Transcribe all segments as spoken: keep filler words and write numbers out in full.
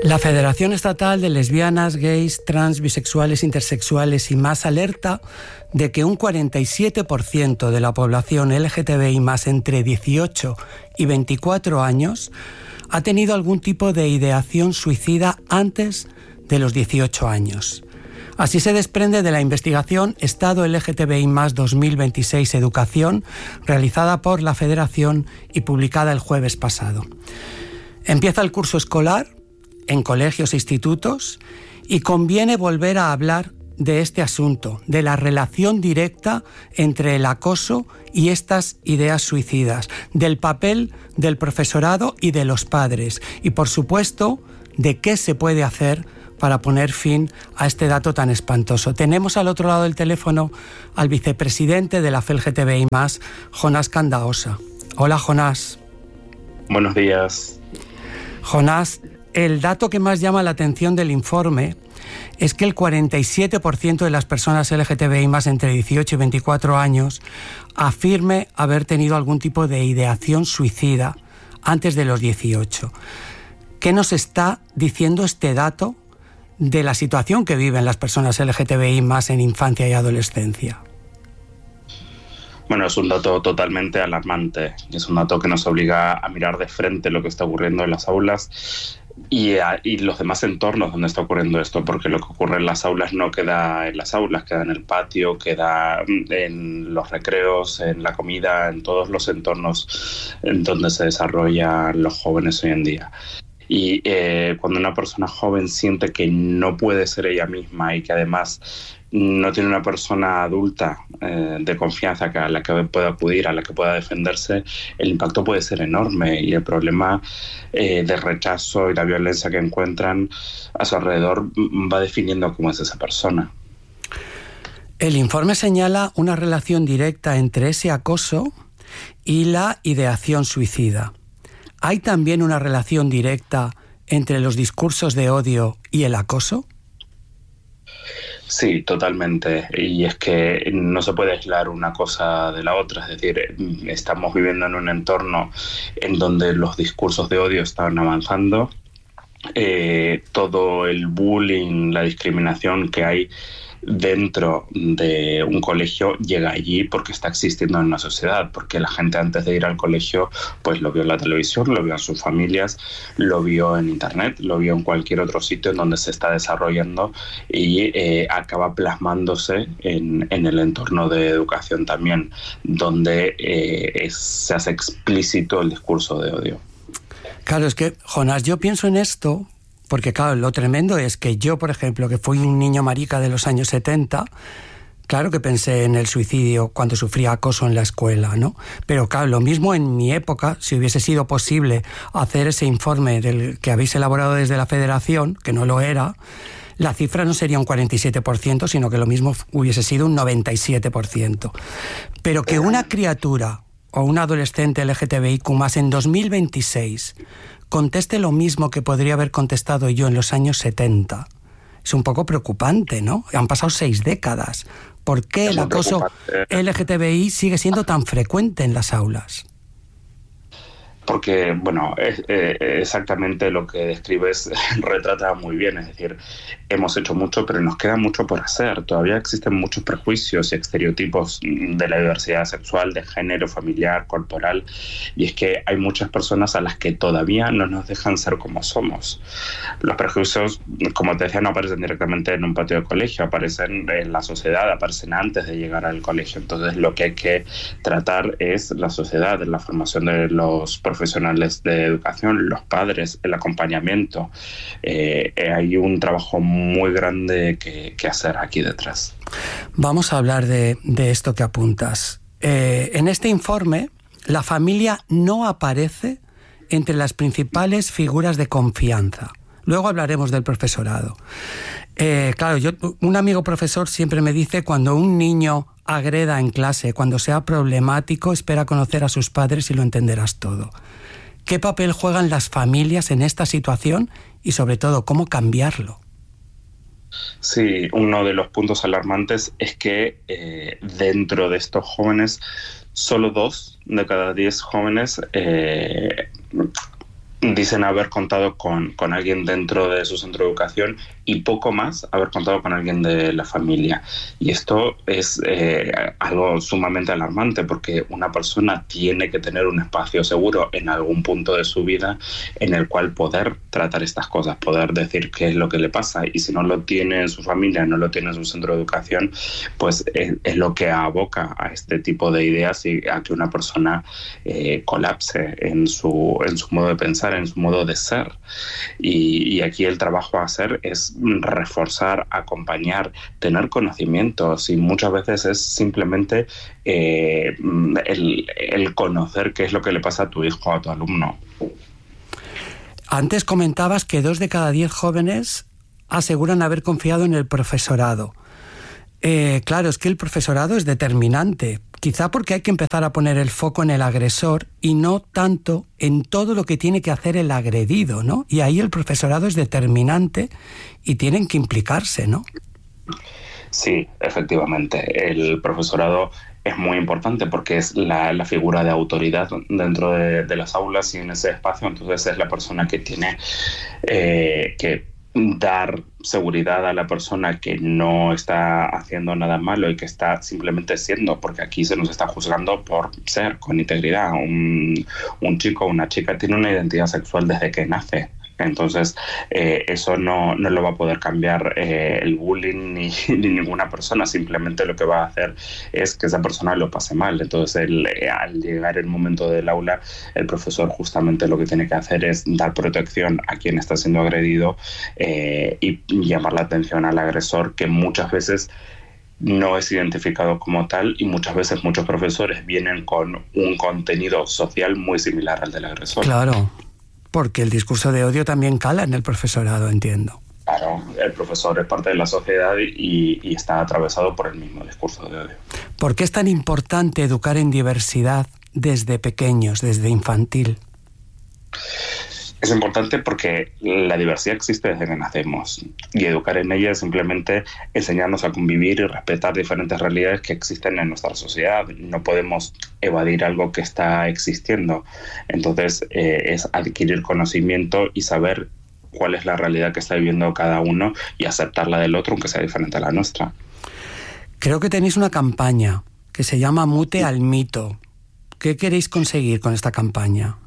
La Federación Estatal de Lesbianas, Gays, Trans, Bisexuales, Intersexuales y más alerta de que un cuarenta y siete por ciento de la población L G T B I más entre dieciocho y veinticuatro años ha tenido algún tipo de ideación suicida antes de los dieciocho años. Así se desprende de la investigación Estado L G T B I más dos mil veintiséis Educación, realizada por la Federación y publicada el jueves pasado. Empieza el curso escolar en colegios e institutos y conviene volver a hablar de este asunto, de la relación directa entre el acoso y estas ideas suicidas, del papel del profesorado y de los padres y, por supuesto, de qué se puede hacer para poner fin a este dato tan espantoso. Tenemos al otro lado del teléfono al vicepresidente de la F L G T B I más, Jonás Candaosa. Hola, Jonás. Buenos días. Jonás, el dato que más llama la atención del informe es que el cuarenta y siete por ciento de las personas L G T B I más entre dieciocho y veinticuatro años afirme haber tenido algún tipo de ideación suicida antes de los dieciocho. ¿Qué nos está diciendo este dato de la situación que viven las personas L G T B I más en infancia y adolescencia? Bueno, es un dato totalmente alarmante. Es un dato que nos obliga a mirar de frente lo que está ocurriendo en las aulas y, a, y los demás entornos donde está ocurriendo esto, porque lo que ocurre en las aulas no queda en las aulas, queda en el patio, queda en los recreos, en la comida, en todos los entornos en donde se desarrollan los jóvenes hoy en día. Y eh, cuando una persona joven siente que no puede ser ella misma y que además no tiene una persona adulta eh, de confianza que a la que pueda acudir, a la que pueda defenderse, el impacto puede ser enorme y el problema eh, de rechazo y la violencia que encuentran a su alrededor va definiendo cómo es esa persona. El informe señala una relación directa entre ese acoso y la ideación suicida. ¿Hay también una relación directa entre los discursos de odio y el acoso? Sí, totalmente. Y es que no se puede aislar una cosa de la otra. Es decir, estamos viviendo en un entorno en donde los discursos de odio están avanzando. Eh, todo el bullying, la discriminación que hay dentro de un colegio llega allí porque está existiendo en una sociedad, porque la gente antes de ir al colegio pues lo vio en la televisión, lo vio en sus familias, lo vio en internet, lo vio en cualquier otro sitio en donde se está desarrollando y eh, acaba plasmándose en, en el entorno de educación también, donde eh, es, se hace explícito el discurso de odio. Claro, es que, Jonás, yo pienso en esto porque, claro, lo tremendo es que yo, por ejemplo, que fui un niño marica de los años setenta, claro que pensé en el suicidio cuando sufría acoso en la escuela, ¿no? Pero, claro, lo mismo en mi época, si hubiese sido posible hacer ese informe del que habéis elaborado desde la Federación, que no lo era, la cifra no sería un cuarenta y siete por ciento, sino que lo mismo hubiese sido un noventa y siete por ciento. Pero que una criatura o un adolescente L G T B I Q más en dos mil veintiséis conteste lo mismo que podría haber contestado yo en los años setenta. Es un poco preocupante, ¿no? Han pasado seis décadas. ¿Por qué el acoso L G T B I sigue siendo tan frecuente en las aulas? Porque, bueno, es, eh, exactamente lo que describes retrata muy bien. Es decir, hemos hecho mucho, pero nos queda mucho por hacer. Todavía existen muchos prejuicios y estereotipos de la diversidad sexual, de género, familiar, corporal. Y es que hay muchas personas a las que todavía no nos dejan ser como somos. Los prejuicios, como te decía, no aparecen directamente en un patio de colegio, aparecen en la sociedad, aparecen antes de llegar al colegio. Entonces, lo que hay que tratar es la sociedad, la formación de los profesionales profesionales de educación, los padres, el acompañamiento. Eh, hay un trabajo muy grande que, que hacer aquí detrás. Vamos a hablar de, de esto que apuntas. Eh, en este informe, la familia no aparece entre las principales figuras de confianza. Luego hablaremos del profesorado. Eh, claro, yo, un amigo profesor siempre me dice, cuando un niño agreda en clase, cuando sea problemático, espera conocer a sus padres y lo entenderás todo. ¿Qué papel juegan las familias en esta situación y, sobre todo, cómo cambiarlo? Sí, uno de los puntos alarmantes es que eh, dentro de estos jóvenes, solo dos de cada diez jóvenes eh, dicen haber contado con, con alguien dentro de su centro de educación y poco más haber contado con alguien de la familia. Y esto es eh, algo sumamente alarmante, porque una persona tiene que tener un espacio seguro en algún punto de su vida en el cual poder tratar estas cosas, poder decir qué es lo que le pasa. Y si no lo tiene en su familia, no lo tiene en su centro de educación, pues es, es lo que aboca a este tipo de ideas y a que una persona eh, colapse en su, en su modo de pensar, en su modo de ser. Y, y aquí el trabajo a hacer es reforzar, acompañar, tener conocimientos, y muchas veces es simplemente eh, el, el conocer qué es lo que le pasa a tu hijo o a tu alumno. Antes comentabas que dos de cada diez jóvenes aseguran haber confiado en el profesorado. Eh, claro, es que el profesorado es determinante, quizá porque hay que empezar a poner el foco en el agresor y no tanto en todo lo que tiene que hacer el agredido, ¿no? Y ahí el profesorado es determinante y tienen que implicarse, ¿no? Sí, efectivamente. El profesorado es muy importante porque es la, la figura de autoridad dentro de, de las aulas y en ese espacio. Entonces es la persona que tiene eh, que dar seguridad a la persona que no está haciendo nada malo y que está simplemente siendo, porque aquí se nos está juzgando por ser con integridad. Un, un chico o una chica tiene una identidad sexual desde que nace. Entonces, eh, eso no, no lo va a poder cambiar eh, el bullying ni, ni ninguna persona. Simplemente lo que va a hacer es que esa persona lo pase mal. Entonces, el, eh, al llegar el momento del aula, el profesor justamente lo que tiene que hacer es dar protección a quien está siendo agredido eh, y llamar la atención al agresor, que muchas veces no es identificado como tal, y muchas veces muchos profesores vienen con un contenido social muy similar al del agresor. Claro. Porque el discurso de odio también cala en el profesorado, entiendo. Claro, el profesor es parte de la sociedad y, y está atravesado por el mismo discurso de odio. ¿Por qué es tan importante educar en diversidad desde pequeños, desde infantil? Es importante porque la diversidad existe desde que nacemos, y educar en ella es simplemente enseñarnos a convivir y respetar diferentes realidades que existen en nuestra sociedad. No podemos evadir algo que está existiendo. Entonces eh, es adquirir conocimiento y saber cuál es la realidad que está viviendo cada uno y aceptar la del otro, aunque sea diferente a la nuestra. Creo que tenéis una campaña que se llama Mute al Mito. ¿Qué queréis conseguir con esta campaña?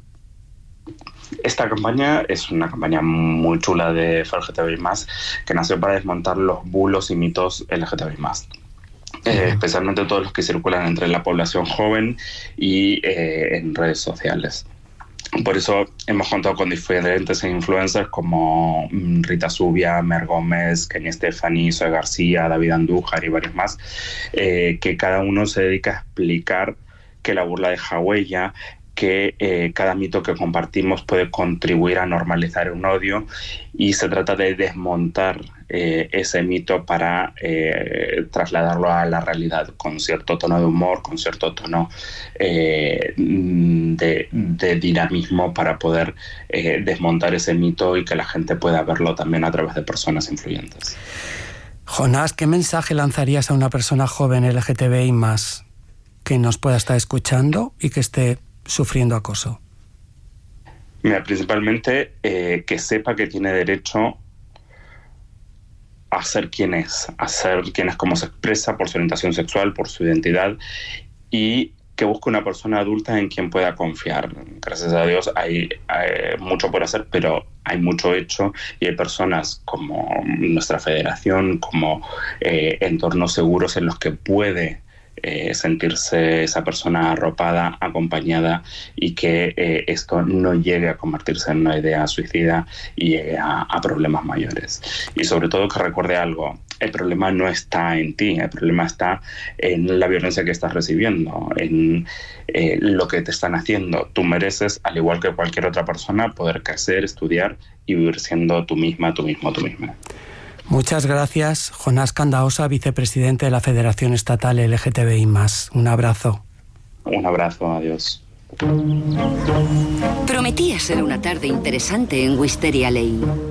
Esta campaña es una campaña muy chula de L G T B I más, que nació para desmontar los bulos y mitos L G T B I más. Eh, especialmente todos los que circulan entre la población joven y eh, en redes sociales. Por eso hemos contado con diferentes influencers como Rita Zubia, Mer Gómez, Kenny Stephanie, Zoe García, David Andújar y varios más, eh, que cada uno se dedica a explicar que la burla deja huella, que eh, cada mito que compartimos puede contribuir a normalizar un odio, y se trata de desmontar eh, ese mito para eh, trasladarlo a la realidad con cierto tono de humor, con cierto tono eh, de, de dinamismo, para poder eh, desmontar ese mito y que la gente pueda verlo también a través de personas influyentes. Jonás, ¿qué mensaje lanzarías a una persona joven L G T B I más que nos pueda estar escuchando y que esté sufriendo acoso? Mira, principalmente eh, que sepa que tiene derecho a ser quien es, a ser quien es como se expresa por su orientación sexual, por su identidad, y que busque una persona adulta en quien pueda confiar. Gracias a Dios hay, hay mucho por hacer, pero hay mucho hecho, y hay personas como nuestra federación, como eh, entornos seguros en los que puede Eh, sentirse esa persona arropada, acompañada, y que eh, esto no llegue a convertirse en una idea suicida y llegue a, a problemas mayores. Y sobre todo que recuerde algo: el problema no está en ti, el problema está en la violencia que estás recibiendo, en eh, lo que te están haciendo. Tú mereces, al igual que cualquier otra persona, poder crecer, estudiar y vivir siendo tú misma, tú mismo, tú misma. Muchas gracias, Jonás Candaosa, vicepresidente de la Federación Estatal L G T B I más. Un abrazo. Un abrazo, adiós. Prometía ser una tarde interesante en Wisteria Lane.